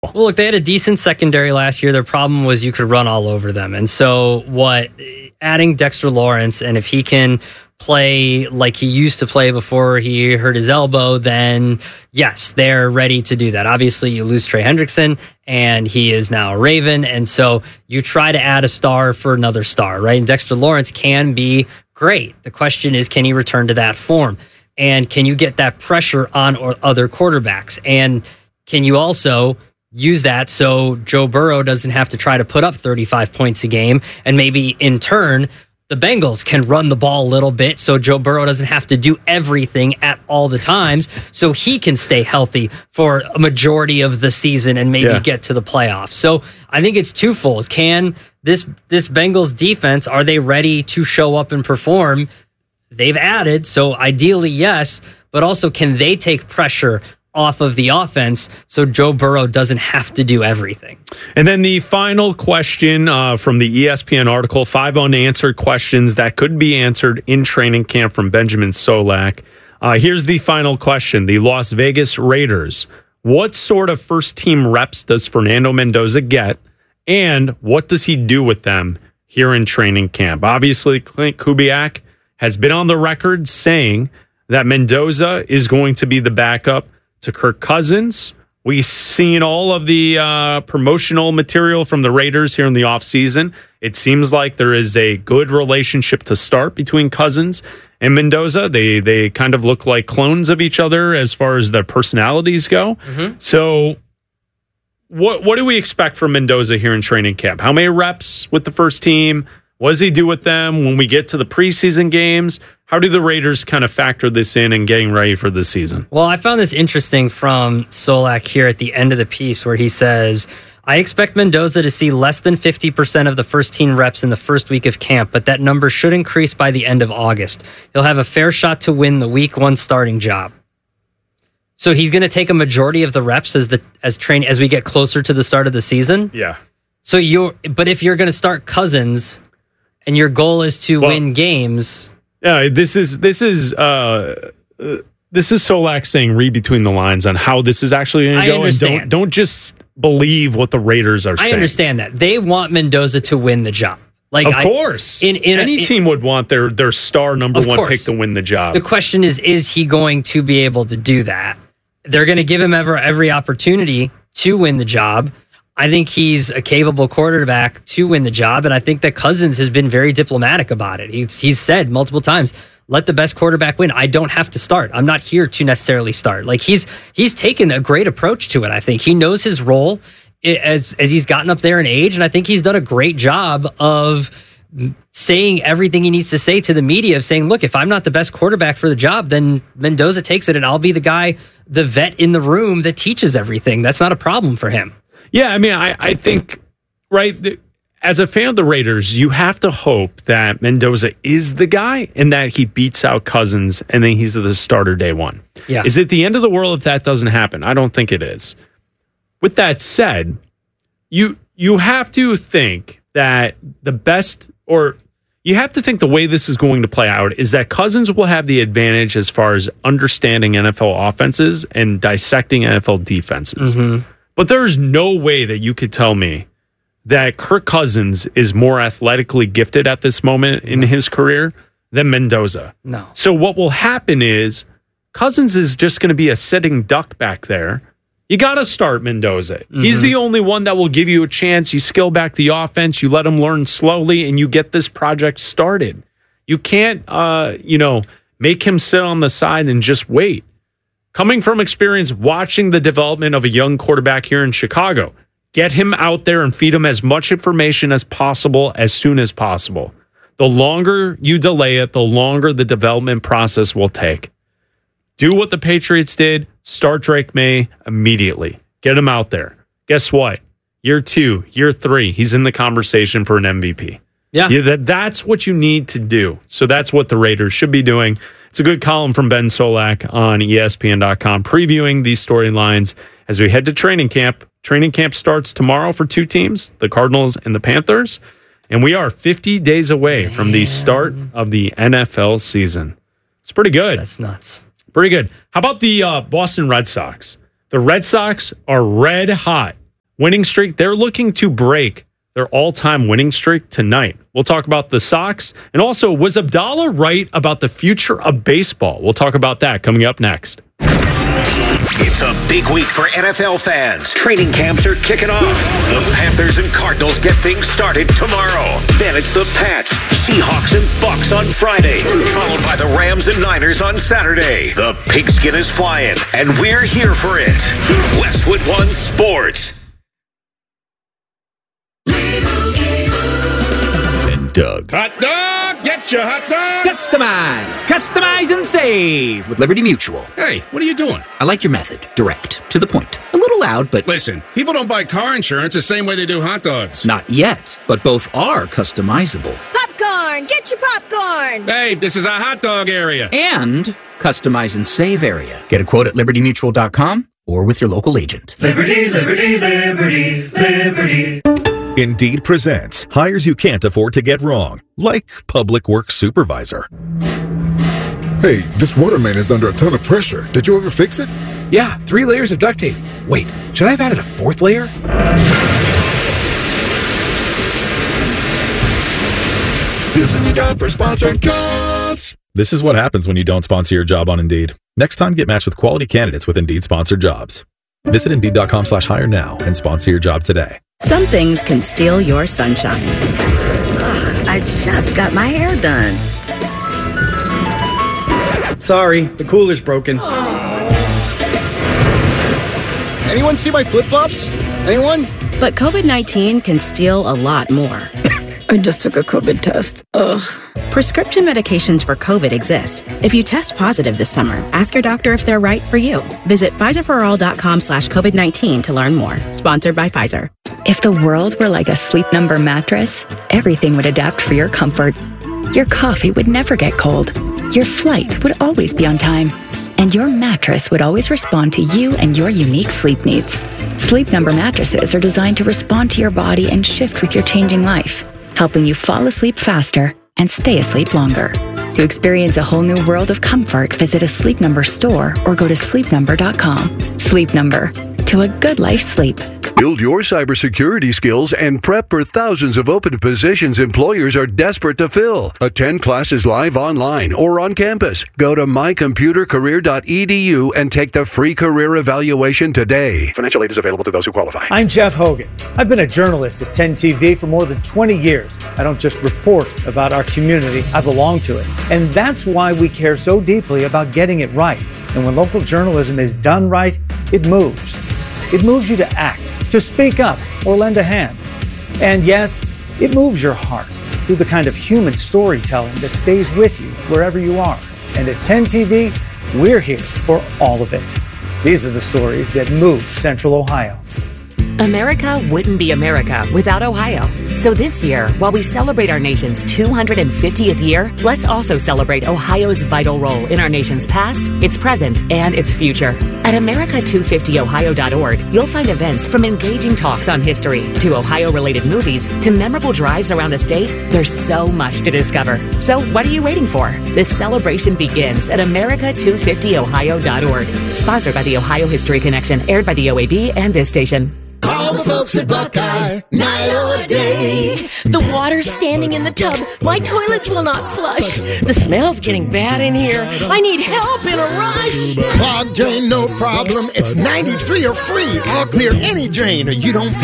Well, look, they had a decent secondary last year. Their problem was you could run all over them. And so adding Dexter Lawrence, and if he can play like he used to play before he hurt his elbow, then yes, they're ready to do that. Obviously, you lose Trey Hendrickson, and he is now a Raven. And so you try to add a star for another star, right? And Dexter Lawrence can be great. The question is, can he return to that form? And can you get that pressure on other quarterbacks? And can you also use that so Joe Burrow doesn't have to try to put up 35 points a game, and maybe in turn the Bengals can run the ball a little bit so Joe Burrow doesn't have to do everything at all the times, so he can stay healthy for a majority of the season and maybe get to the playoffs. So I think it's twofold. Can this Bengals defense, are they ready to show up and perform? They've added, so ideally yes, but also can they take pressure off of the offense so Joe Burrow doesn't have to do everything? And then the final question from the ESPN article, 5 unanswered questions that could be answered in training camp from Benjamin Solak. Here's the final question. The Las Vegas Raiders. What sort of first-team reps does Fernando Mendoza get, and what does he do with them here in training camp? Obviously, Clint Kubiak has been on the record saying that Mendoza is going to be the backup to Kirk Cousins. We've seen all of the promotional material from the Raiders here in the offseason. It seems like there is a good relationship to start between Cousins and Mendoza. They kind of look like clones of each other as far as their personalities go. Mm-hmm. So what do we expect from Mendoza here in training camp? How many reps with the first team? What does he do with them when we get to the preseason games? How do the Raiders kind of factor this in and getting ready for the season? Well, I found this interesting from Solak here at the end of the piece where he says, I expect Mendoza to see less than 50% of the first team reps in the first week of camp, but that number should increase by the end of August. He'll have a fair shot to win the week 1 starting job. So he's going to take a majority of the reps as we get closer to the start of the season? Yeah. But if you're going to start Cousins and your goal is to win games. Yeah, this is Solak saying read between the lines on how this is actually going to go. Understand. And don't just believe what the Raiders are saying. I understand that. They want Mendoza to win the job. Of course. Any team would want their star number one pick to win the job. The question is he going to be able to do that? They're going to give him every opportunity to win the job. I think he's a capable quarterback to win the job, and I think that Cousins has been very diplomatic about it. He's said multiple times, let the best quarterback win. I don't have to start. I'm not here to necessarily start. Like he's taken a great approach to it. I think he knows his role as he's gotten up there in age, and I think he's done a great job of saying everything he needs to say to the media, of saying, look, if I'm not the best quarterback for the job, then Mendoza takes it, and I'll be the guy, the vet in the room that teaches everything. That's not a problem for him. Yeah, I mean, I think, right, as a fan of the Raiders, you have to hope that Mendoza is the guy and that he beats out Cousins and then he's the starter day one. Yeah. Is it the end of the world if that doesn't happen? I don't think it is. With that said, you have to think that you have to think the way this is going to play out is that Cousins will have the advantage as far as understanding NFL offenses and dissecting NFL defenses. Mm-hmm. But there's no way that you could tell me that Kirk Cousins is more athletically gifted at this moment in his career than Mendoza. No. So what will happen is Cousins is just going to be a sitting duck back there. You got to start Mendoza. Mm-hmm. He's the only one that will give you a chance. You scale back the offense, you let him learn slowly, and you get this project started. You can't, make him sit on the side and just wait. Coming from experience watching the development of a young quarterback here in Chicago, get him out there and feed him as much information as possible as soon as possible. The longer you delay it, the longer the development process will take. Do what the Patriots did. Start Drake May immediately. Get him out there. Guess what? Year 2, year 3, he's in the conversation for an MVP. Yeah, that's what you need to do. So that's what the Raiders should be doing. It's a good column from Ben Solak on ESPN.com previewing these storylines as we head to training camp. Training camp starts tomorrow for 2 teams, the Cardinals and the Panthers. And we are 50 days away from the start of the NFL season. It's pretty good. That's nuts. Pretty good. How about the Boston Red Sox? The Red Sox are red hot winning streak. They're looking to break their all-time winning streak tonight. We'll talk about the Sox. And also, was Abdallah right about the future of baseball? We'll talk about that coming up next. It's a big week for NFL fans. Training camps are kicking off. The Panthers and Cardinals get things started tomorrow. Then it's the Pats, Seahawks, and Bucks on Friday, followed by the Rams and Niners on Saturday. The pigskin is flying, and we're here for it. Westwood One Sports. And Doug. Hot dog! Get your hot dog! Customize and save with Liberty Mutual. Hey, what are you doing? I like your method. Direct. To the point. A little loud, but... Listen, people don't buy car insurance the same way they do hot dogs. Not yet, but both are customizable. Popcorn! Get your popcorn! Hey, this is a hot dog area. And customize and save area. Get a quote at libertymutual.com or with your local agent. Liberty, liberty, liberty, liberty. Indeed presents hires you can't afford to get wrong, like public works supervisor. Hey, this water main is under a ton of pressure. Did you ever fix it? Yeah, 3 layers of duct tape. Wait, should I have added a 4th layer? This is a job for sponsored jobs. This is what happens when you don't sponsor your job on Indeed. Next time, get matched with quality candidates with Indeed sponsored jobs. Visit Indeed.com/hire now and sponsor your job today. Some things can steal your sunshine. Ugh, I just got my hair done. Sorry, the cooler's broken. Anyone see my flip-flops? Anyone? But COVID-19 can steal a lot more. I just took a COVID test. Ugh. Prescription medications for COVID exist. If you test positive this summer, ask your doctor if they're right for you. Visit PfizerForAll.com/COVID-19 to learn more. Sponsored by Pfizer. If the world were like a Sleep Number mattress, everything would adapt for your comfort. Your coffee would never get cold. Your flight would always be on time. And your mattress would always respond to you and your unique sleep needs. Sleep Number mattresses are designed to respond to your body and shift with your changing life, helping you fall asleep faster and stay asleep longer. To experience a whole new world of comfort, visit a Sleep Number store or go to sleepnumber.com. Sleep Number. To a good life sleep. Build your cybersecurity skills and prep for thousands of open positions employers are desperate to fill. Attend classes live online or on campus. Go to mycomputercareer.edu and take the free career evaluation today. Financial aid is available to those who qualify. I'm Jeff Hogan. I've been a journalist at 10 TV for more than 20 years. I don't just report about our community, I belong to it. And that's why we care so deeply about getting it right. And when local journalism is done right, it moves. It moves you to act, to speak up or lend a hand. And yes, it moves your heart through the kind of human storytelling that stays with you wherever you are. And at 10 TV, we're here for all of it. These are the stories that move Central Ohio. America wouldn't be America without Ohio. So this year, while we celebrate our nation's 250th year, let's also celebrate Ohio's vital role in our nation's past, its present, and its future. At America250ohio.org, you'll find events from engaging talks on history to Ohio-related movies to memorable drives around the state. There's so much to discover. So what are you waiting for? This celebration begins at America250ohio.org. Sponsored by the Ohio History Connection, aired by the OAB and this station. Call the folks at Buckeye, night or day. The water's standing in the tub. My toilets will not flush. The smell's getting bad in here. I need help in a rush. Clogged drain, no problem. It's 93 or free. I'll clear any drain or you don't pay.